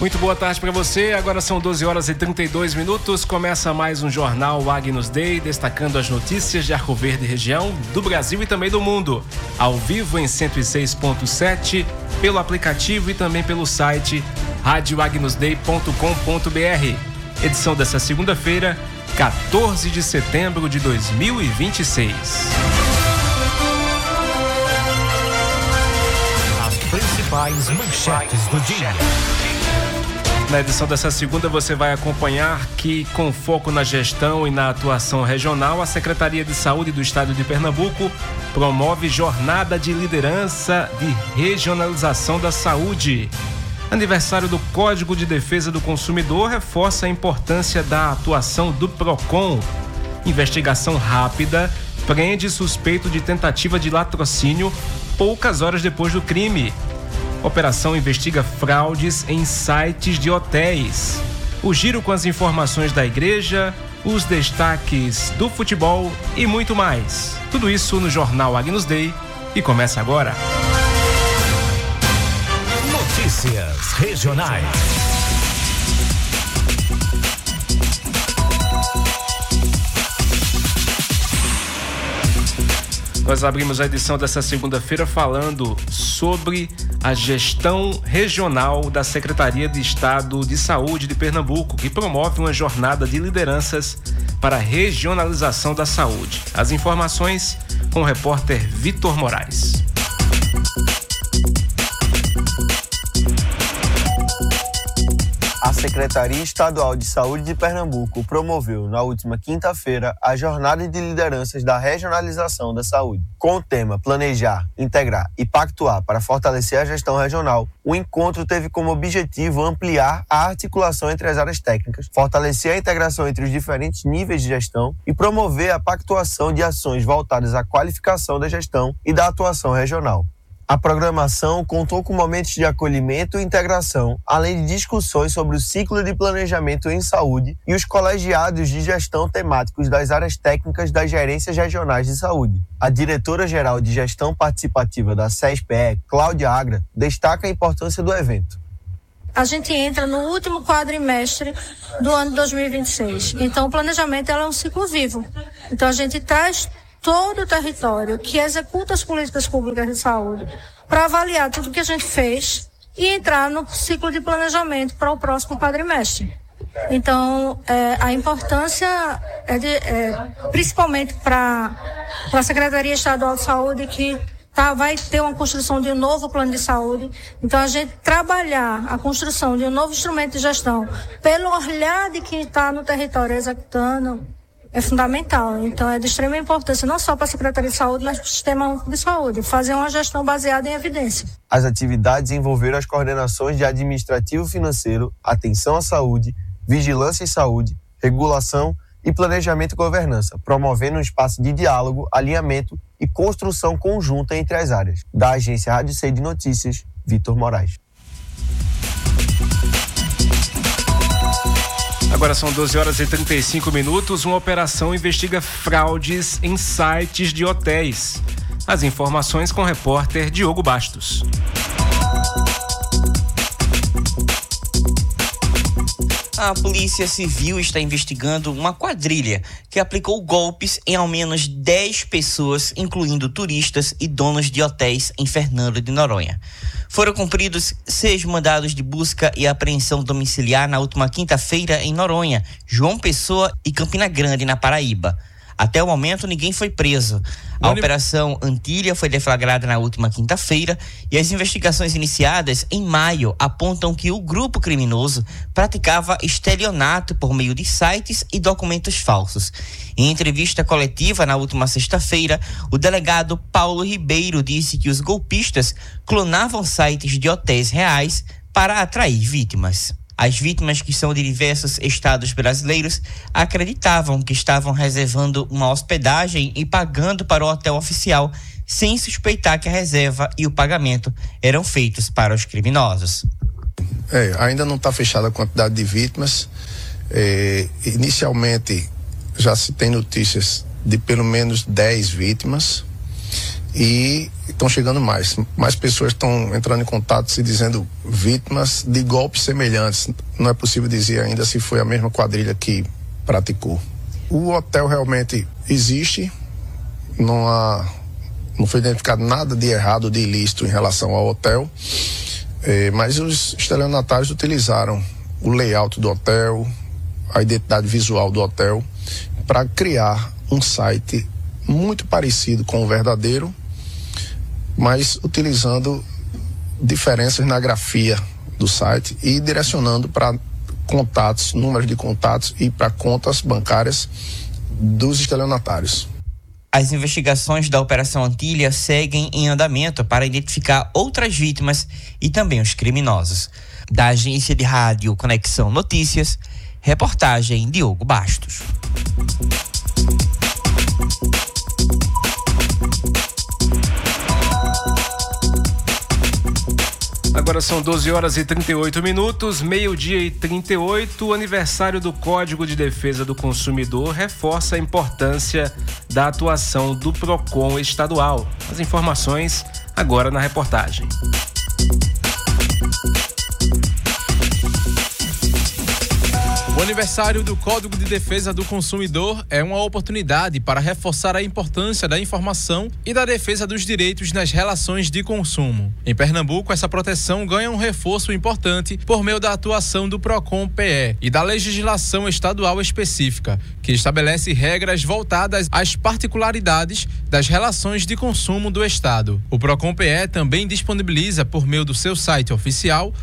Muito boa tarde para você, agora são 12 horas e 32 minutos, começa mais um jornal Agnus Dei, destacando as notícias de Arco Verde região, do Brasil e também do mundo, ao vivo em 106.7, pelo aplicativo e também pelo site radioagnusdei.com.br. Edição dessa segunda-feira, 14 de setembro de 2026. As principais manchetes do dia. Na edição dessa segunda você vai acompanhar que, com foco na gestão e na atuação regional, a Secretaria de Saúde do Estado de Pernambuco promove jornada de liderança de regionalização da saúde. Aniversário do Código de Defesa do Consumidor reforça a importância da atuação do PROCON. Investigação rápida prende suspeito de tentativa de latrocínio poucas horas depois do crime. Operação investiga fraudes em sites de hotéis. O giro com as informações da igreja, os destaques do futebol e muito mais. Tudo isso no Jornal Agnus Dei e começa agora. Notícias regionais. Nós abrimos a edição dessa segunda-feira falando sobre a gestão regional da Secretaria de Estado de Saúde de Pernambuco, que promove uma jornada de lideranças para a regionalização da saúde. As informações com o repórter Vitor Moraes. A Secretaria Estadual de Saúde de Pernambuco promoveu, na última quinta-feira, a Jornada de Lideranças da Regionalização da Saúde. Com o tema Planejar, Integrar e Pactuar para fortalecer a gestão regional, o encontro teve como objetivo ampliar a articulação entre as áreas técnicas, fortalecer a integração entre os diferentes níveis de gestão e promover a pactuação de ações voltadas à qualificação da gestão e da atuação regional. A programação contou com momentos de acolhimento e integração, além de discussões sobre o ciclo de planejamento em saúde e os colegiados de gestão temáticos das áreas técnicas das gerências regionais de saúde. A diretora-geral de gestão participativa da SESPE, Cláudia Agra, destaca a importância do evento. A gente entra no último quadrimestre do ano 2026. Então, o planejamento é um ciclo vivo. Então, a gente traz todo o território que executa as políticas públicas de saúde para avaliar tudo que a gente fez e entrar no ciclo de planejamento para o próximo quadrimestre. Então, a importância principalmente para a Secretaria Estadual de Saúde, que vai ter uma construção de um novo plano de saúde. Então, a gente trabalhar a construção de um novo instrumento de gestão pelo olhar de quem está no território executando é fundamental. Então, é de extrema importância, não só para a Secretaria de Saúde, mas para o Sistema Único de Saúde, fazer uma gestão baseada em evidência. As atividades envolveram as coordenações de administrativo financeiro, atenção à saúde, vigilância em saúde, regulação e planejamento e governança, promovendo um espaço de diálogo, alinhamento e construção conjunta entre as áreas. Da agência Rádio C de Notícias, Vitor Moraes. Agora são 12 horas e 35 minutos. Uma operação investiga fraudes em sites de hotéis. As informações com o repórter Diogo Bastos. A Polícia Civil está investigando uma quadrilha que aplicou golpes em ao menos 10 pessoas, incluindo turistas e donos de hotéis em Fernando de Noronha. Foram cumpridos 6 mandados de busca e apreensão domiciliar na última quinta-feira em Noronha, João Pessoa e Campina Grande, na Paraíba. Até o momento, ninguém foi preso. A Operação Antilha foi deflagrada na última quinta-feira e as investigações iniciadas em maio apontam que o grupo criminoso praticava estelionato por meio de sites e documentos falsos. Em entrevista coletiva na última sexta-feira, o delegado Paulo Ribeiro disse que os golpistas clonavam sites de hotéis reais para atrair vítimas. As vítimas, que são de diversos estados brasileiros, acreditavam que estavam reservando uma hospedagem e pagando para o hotel oficial, sem suspeitar que a reserva e o pagamento eram feitos para os criminosos. Ainda não está fechada a quantidade de vítimas. Inicialmente, já se tem notícias de pelo menos 10 vítimas. e estão chegando mais pessoas estão entrando em contato se dizendo vítimas de golpes semelhantes. Não é possível dizer ainda se foi a mesma quadrilha que praticou. O hotel realmente existe, não foi identificado nada de errado, de ilícito em relação ao hotel, mas os estelionatários utilizaram o layout do hotel, a identidade visual do hotel, para criar um site muito parecido com o verdadeiro, mas utilizando diferenças na grafia do site e direcionando para contatos, números de contatos e para contas bancárias dos estelionatários. As investigações da Operação Antilha seguem em andamento para identificar outras vítimas e também os criminosos. Da agência de rádio Conexão Notícias, reportagem Diogo Bastos. Agora são 12 horas e 38 minutos, meio-dia e 38. O aniversário do Código de Defesa do Consumidor reforça a importância da atuação do PROCON estadual. As informações agora na reportagem. O aniversário do Código de Defesa do Consumidor é uma oportunidade para reforçar a importância da informação e da defesa dos direitos nas relações de consumo. Em Pernambuco, essa proteção ganha um reforço importante por meio da atuação do PROCON-PE e da legislação estadual específica, que estabelece regras voltadas às particularidades das relações de consumo do Estado. O PROCON-PE também disponibiliza, por meio do seu site oficial,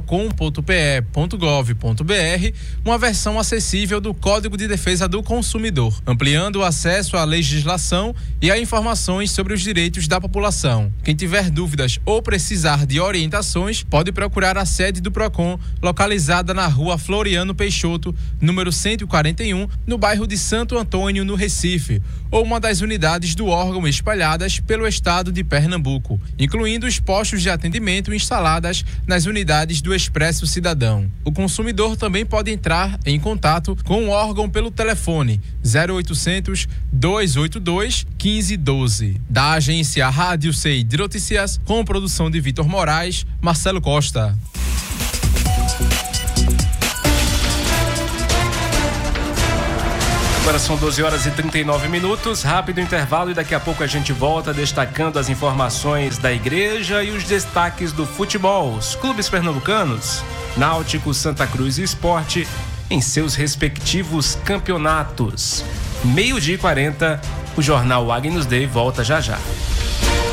procon.pe.gov.br, uma versão acessível do Código de Defesa do Consumidor, ampliando o acesso à legislação e a informações sobre os direitos da população. Quem tiver dúvidas ou precisar de orientações, pode procurar a sede do PROCON, localizada na Rua Floriano Peixoto, número 141, no bairro de Santo Antônio, no Recife, ou uma das unidades do órgão espalhadas pelo estado de Pernambuco, incluindo os postos de atendimento instaladas nas unidades do Expresso Cidadão. O consumidor também pode entrar em contato com o órgão pelo telefone 0800 282 1512. Da agência Rádio CEI de Notícias, com produção de Vitor Moraes, Marcelo Costa. Agora são 12 horas e 39 minutos, rápido intervalo e daqui a pouco a gente volta destacando as informações da igreja e os destaques do futebol. Os clubes pernambucanos, Náutico, Santa Cruz e Sport, em seus respectivos campeonatos. Meio-dia e 40, o jornal Agnus Dei volta já já.